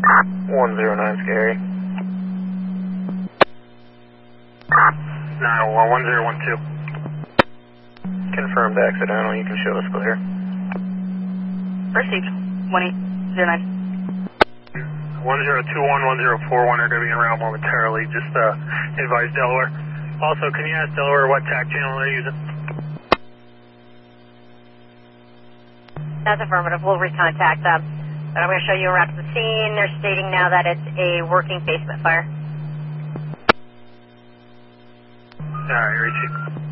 109 scary. 911 1012. Confirmed accidental, you can show us clear. Received. 1809. 1021, 1041 are going to be en route momentarily. Just advise Delaware. Also, can you ask Delaware what TAC channel they're using? That's affirmative. We'll recontact them. But I'm going to show you around the scene. They're stating now that it's a working basement fire. All right, reaching.